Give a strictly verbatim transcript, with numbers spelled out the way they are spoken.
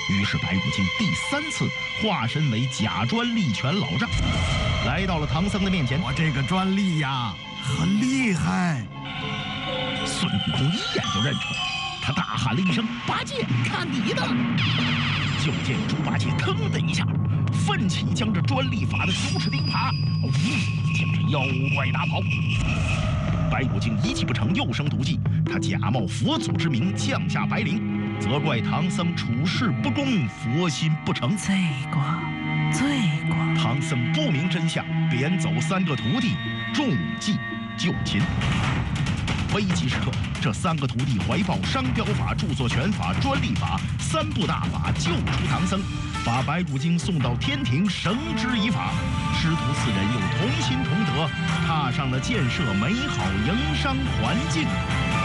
于是白骨精第三次化身为假专利权老丈，来到了唐僧的面前。 我这个专利呀，很厉害。 孙悟空一眼就认出来，他大喊了一声：“八戒，看你的！”就见猪八戒腾的一下，奋起将这专利法的九齿钉耙，呜，将这妖怪打跑。白骨精一计不成，又生毒计，他假冒佛祖之名降下白灵，责怪唐僧处事不公，佛心不成。 罪过，罪过！ 唐僧不明真相，贬走三个徒弟，中计就擒。危急时刻，这三个徒弟怀抱商标法、著作权法、专利法三部大法，救出唐僧，把白骨精送到天庭绳之以法。师徒四人又同心同德，踏上了建设美好营商环境